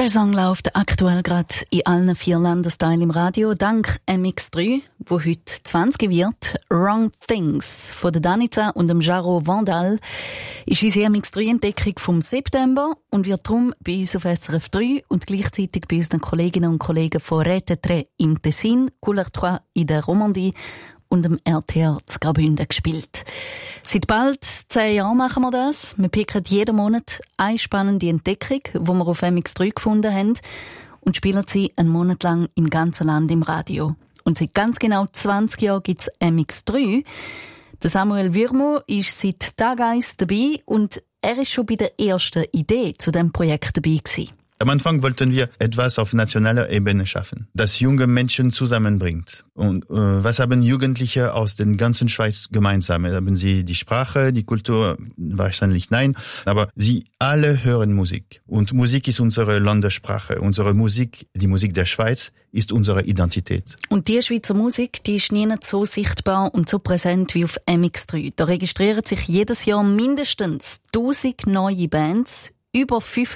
Der Song läuft aktuell gerade in allen 4 Landesteilen im Radio, dank MX3, wo heute 20 wird. Wrong Things von der Danica und dem Jaro Vandal ist unsere MX3-Entdeckung vom September und wird darum bei uns auf SRF 3 und gleichzeitig bei unseren Kolleginnen und Kollegen von Rete 3 im Tessin, Couleur 3 in der Romandie und dem RTR zu Graubünden gespielt. Seit bald 10 Jahren machen wir das. Wir picken jeden Monat eine spannende Entdeckung, die wir auf MX3 gefunden haben und spielen sie einen Monat lang im ganzen Land im Radio. Und seit ganz genau 20 Jahren gibt es MX3. Der Samuel Würmo ist seit Tag 1 dabei und er ist schon bei der ersten Idee zu diesem Projekt dabei gewesen. Am Anfang wollten wir etwas auf nationaler Ebene schaffen, das junge Menschen zusammenbringt. Und was haben Jugendliche aus den ganzen Schweiz gemeinsam? Haben sie die Sprache, die Kultur? Wahrscheinlich nein. Aber sie alle hören Musik. Und Musik ist unsere Landessprache. Unsere Musik, die Musik der Schweiz, ist unsere Identität. Und die Schweizer Musik, die ist nie so sichtbar und so präsent wie auf MX3. Da registrieren sich jedes Jahr mindestens 1000 neue Bands. Über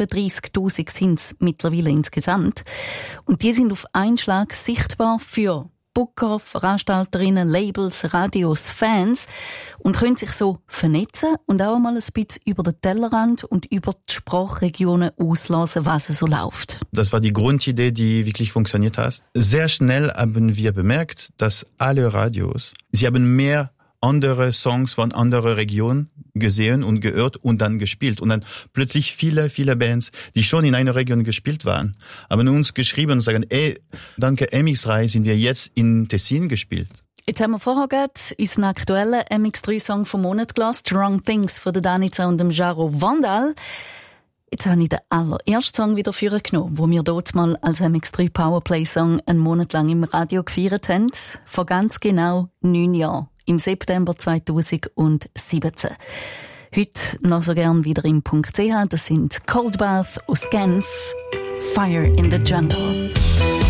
35.000 sind es mittlerweile insgesamt. Und die sind auf einen Schlag sichtbar für Booker, Veranstalterinnen, Labels, Radios, Fans und können sich so vernetzen und auch mal ein bisschen über den Tellerrand und über die Sprachregionen auslassen, was so läuft. Das war die Grundidee, die wirklich funktioniert hat. Sehr schnell haben wir bemerkt, dass alle Radios, sie haben mehr andere Songs von anderen Regionen gesehen und gehört und dann gespielt. Und dann plötzlich viele Bands, die schon in einer Region gespielt waren, haben uns geschrieben und sagen, danke MX3 sind wir jetzt in Tessin gespielt. Jetzt haben wir vorher gerade unseren aktuellen MX3-Song vom Monat gelassen, Wrong Things von der Danica und dem Jaro Vandal. Jetzt habe ich den allerersten Song wieder vorgenommen, den wir dort mal als MX3 Powerplay-Song einen Monat lang im Radio gefeiert haben. Vor ganz genau 9 Jahren. Im September 2017. Heute noch so gern wieder im .ch. Das sind Cold Bath aus Genf, Fire in the Jungle.